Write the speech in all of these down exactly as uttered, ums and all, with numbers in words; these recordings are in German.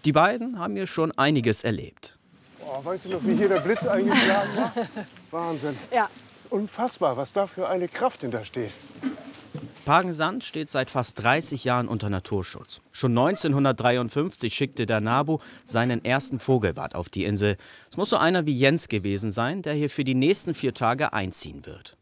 Die beiden haben hier schon einiges erlebt. Oh, weißt du noch, wie hier der Blitz eingeschlagen war? Wahnsinn. Ja. Unfassbar, was da für eine Kraft hintersteht. Pagensand steht seit fast dreißig Jahren unter Naturschutz. Schon neunzehnhundertdreiundfünfzig schickte der NABU seinen ersten Vogelwart auf die Insel. Es muss so einer wie Jens gewesen sein, der hier für die nächsten vier Tage einziehen wird.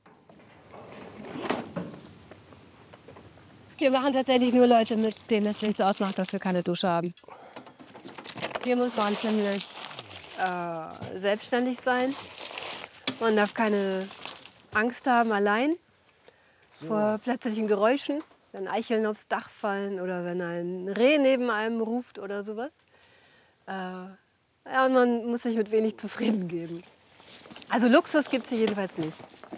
Hier machen tatsächlich nur Leute mit, denen es nichts ausmacht, dass wir keine Dusche haben. Hier muss man ziemlich äh, selbstständig sein. Man darf keine Angst haben allein so. vor plötzlichen Geräuschen, wenn Eicheln aufs Dach fallen oder wenn ein Reh neben einem ruft oder sowas. Äh, ja, und man muss sich mit wenig zufrieden geben. Also Luxus gibt es hier jedenfalls nicht.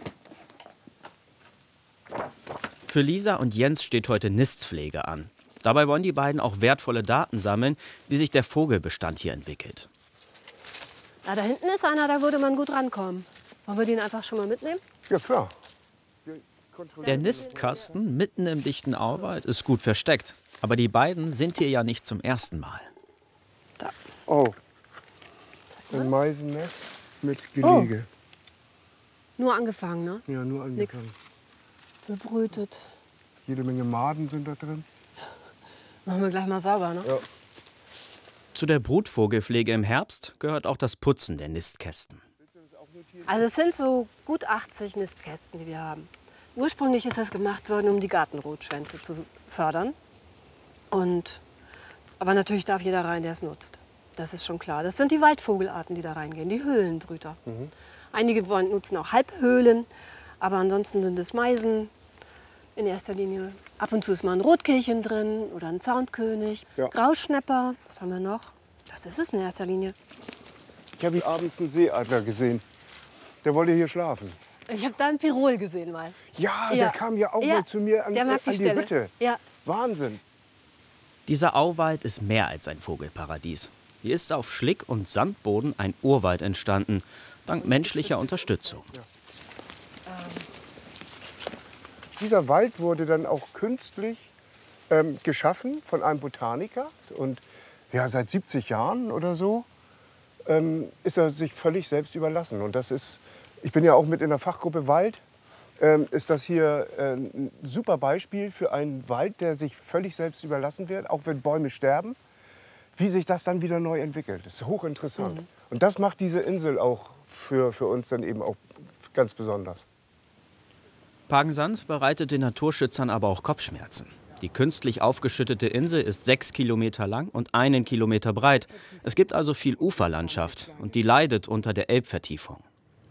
Für Lisa und Jens steht heute Nistpflege an. Dabei wollen die beiden auch wertvolle Daten sammeln, wie sich der Vogelbestand hier entwickelt. Ja, da hinten ist einer, da würde man gut rankommen. Wollen wir den einfach schon mal mitnehmen? Ja, klar. Der Nistkasten mitten im dichten Auwald ist gut versteckt. Aber die beiden sind hier ja nicht zum ersten Mal. Da. Oh, ein Meisennest mit Gelege. Oh. Nur angefangen, ne? Ja, nur angefangen. Nix bebrütet. Jede Menge Maden sind da drin. Machen wir gleich mal sauber, ne? Ja. Zu der Brutvogelpflege im Herbst gehört auch das Putzen der Nistkästen. Also es sind so gut achtzig Nistkästen, die wir haben. Ursprünglich ist das gemacht worden, um die Gartenrotschwänze zu fördern. Und, aber natürlich darf jeder rein, der es nutzt. Das ist schon klar. Das sind die Waldvogelarten, die da reingehen, die Höhlenbrüter. Mhm. Einige wollen, nutzen auch Halbhöhlen, aber ansonsten sind es Meisen in erster Linie. Ab und zu ist mal ein Rotkehlchen drin oder ein Zaunkönig, ja. Grauschnäpper. Was haben wir noch? Das ist es in erster Linie. Ich habe abends einen Seeadler gesehen. Der wollte hier schlafen. Ich habe da einen Pirol gesehen mal. Ja, ja. der kam ja auch ja. mal zu mir an, der mag an die, die Stelle. Hütte. Ja. Wahnsinn. Dieser Auwald ist mehr als ein Vogelparadies. Hier ist auf Schlick- und Sandboden ein Urwald entstanden, dank menschlicher Unterstützung. Ja. Dieser Wald wurde dann auch künstlich ähm, geschaffen von einem Botaniker. Und ja, seit siebzig Jahren oder so ähm, ist er sich völlig selbst überlassen. Und das ist, ich bin ja auch mit in der Fachgruppe Wald, ähm, ist das hier äh, ein super Beispiel für einen Wald, der sich völlig selbst überlassen wird, auch wenn Bäume sterben, wie sich das dann wieder neu entwickelt. Das ist hochinteressant. Mhm. Und das macht diese Insel auch für, für uns dann eben auch ganz besonders. Pagensand bereitet den Naturschützern aber auch Kopfschmerzen. Die künstlich aufgeschüttete Insel ist sechs Kilometer lang und einen Kilometer breit. Es gibt also viel Uferlandschaft und die leidet unter der Elbvertiefung.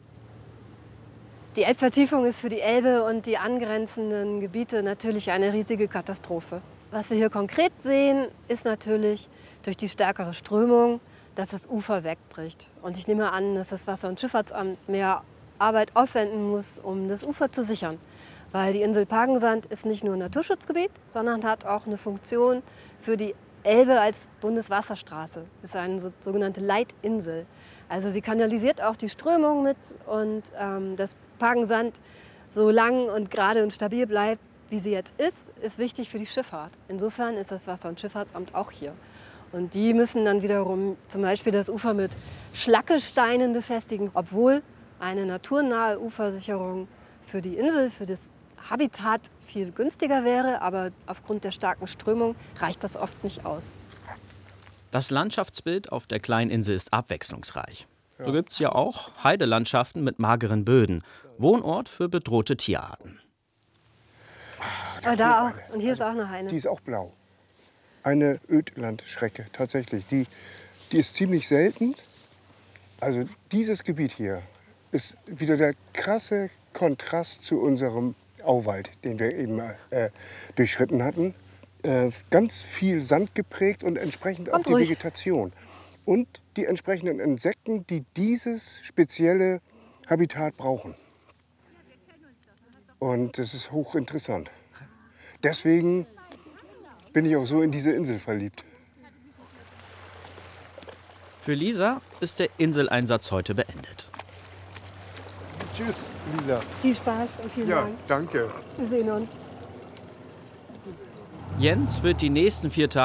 Die Elbvertiefung ist für die Elbe und die angrenzenden Gebiete natürlich eine riesige Katastrophe. Was wir hier konkret sehen, ist natürlich durch die stärkere Strömung, dass das Ufer wegbricht. Und ich nehme an, dass das Wasser- und Schifffahrtsamt mehr Arbeit aufwenden muss, um das Ufer zu sichern. Weil die Insel Pagensand ist nicht nur ein Naturschutzgebiet, sondern hat auch eine Funktion für die Elbe als Bundeswasserstraße. Das ist eine so, sogenannte Leitinsel. Also sie kanalisiert auch die Strömung mit und ähm, dass Pagensand so lang und gerade und stabil bleibt, wie sie jetzt ist, ist wichtig für die Schifffahrt. Insofern ist das Wasser- und Schifffahrtsamt auch hier. Und die müssen dann wiederum zum Beispiel das Ufer mit Schlackesteinen befestigen, obwohl eine naturnahe Ufersicherung für die Insel, für das Habitat viel günstiger wäre, aber aufgrund der starken Strömung reicht das oft nicht aus. Das Landschaftsbild auf der kleinen Insel ist abwechslungsreich. Ja. So gibt es ja auch Heidelandschaften mit mageren Böden, Wohnort für bedrohte Tierarten. Ah, oh, da auch. Und hier ist auch noch eine. Die ist auch blau. Eine Ödlandschrecke, tatsächlich. Die, die ist ziemlich selten. Also dieses Gebiet hier ist wieder der krasse Kontrast zu unserem Auwald, den wir eben äh, durchschritten hatten. Äh, ganz viel Sand geprägt und entsprechend Kommt auch die ruhig. Vegetation. Und die entsprechenden Insekten, die dieses spezielle Habitat brauchen. Und das ist hochinteressant. Deswegen bin ich auch so in diese Insel verliebt. Für Lisa ist der Inseleinsatz heute beendet. Tschüss, Lisa. Viel Spaß und vielen Ja, Dank. danke. Wir sehen uns. Jens wird die nächsten vier Tage